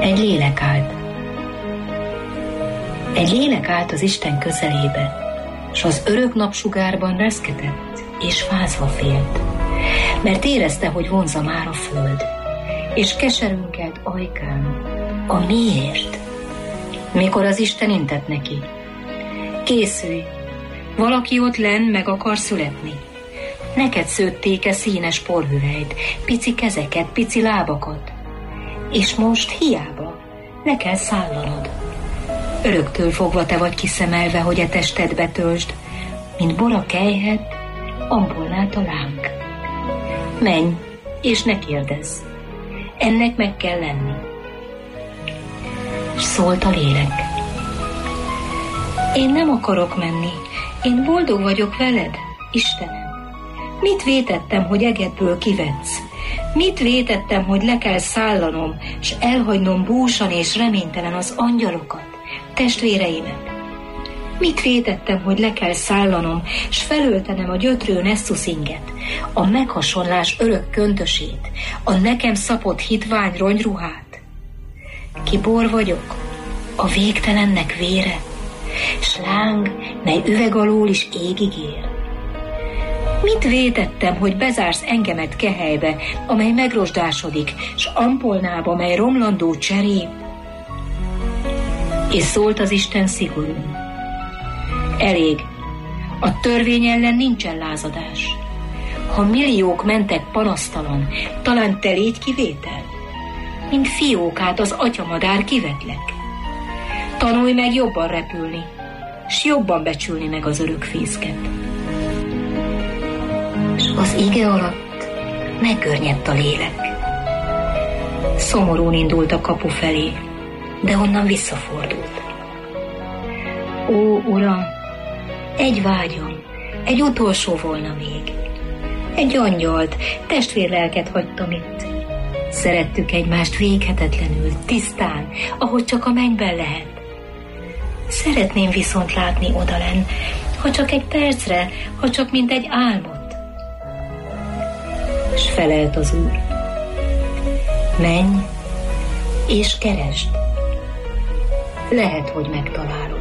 Egy lélek állt. Egy lélek állt az Isten közelébe, s az örök napsugárban reszketett, és fázva félt, mert érezte, hogy vonza már a föld, és keserünket ajkán, a miért? Mikor az Isten intett neki: készülj, valaki ott lenn meg akar születni. Neked szőtték-e színes porhüvelyt, pici kezeket, pici lábakat, és most hiába, le kell szállanod. Öröktől fogva te vagy kiszemelve, hogy a testedbe töltsd, mint bor a kelyhet, ambolnát a láng. Menj, és ne kérdezz, ennek meg kell lenni. És szólt a lélek: én nem akarok menni, én boldog vagyok veled, Istenem. Mit vétettem, hogy egedből kivetsz? Mit vétettem, hogy le kell szállanom, s elhagynom búsan és reménytelen az angyalokat, testvéreimet? Mit vétettem, hogy le kell szállanom, s felöltenem a gyötrő Nesszus inget, a meghasonlás örök köntösét, a nekem szapott hitvány rongyruhát? Ki bor vagyok, a végtelennek vére, s láng, mely üveg alól is égig ér. Mit vétettem, hogy bezársz engemet kehelybe, amely megrosdásodik, s ampolnába, mely romlandó cserép? És szólt az Isten szigorúan: elég, a törvény ellen nincsen lázadás. Ha milliók mentek panasztalan, talán te légy kivétel, mint fiókát az atyamadár kivetlek. Tanulj meg jobban repülni, s jobban becsülni meg az örök fészket. És az ige alatt megkörnyedt a lélek. Szomorún indult a kapu felé, de onnan visszafordult. Ó, Uram, egy vágyam, egy utolsó volna még. Egy angyalt, testvérlelket hagytam itt. Szerettük egymást véghetetlenül, tisztán, ahogy csak a mennyben lehet. Szeretném viszont látni odalenn, ha csak egy percre, ha csak mint egy álmot. S felelt az Úr: menj és keresd, lehet, hogy megtalálod.